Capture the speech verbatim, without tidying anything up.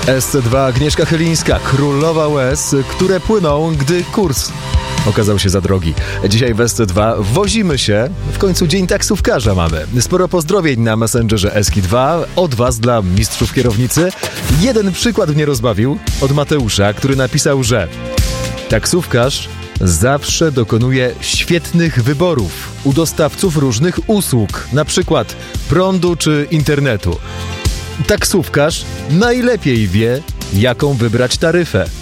S C dwa Agnieszka Chylińska, królowa łez, które płyną, gdy kurs okazał się za drogi. Dzisiaj w S C dwa wozimy się, w końcu dzień taksówkarza mamy. Sporo pozdrowień na Messengerze S K dwa, od was dla mistrzów kierownicy. Jeden przykład mnie rozbawił, od Mateusza, który napisał, że taksówkarz zawsze dokonuje świetnych wyborów u dostawców różnych usług, na przykład prądu czy internetu. Taksówkarz najlepiej wie, jaką wybrać taryfę.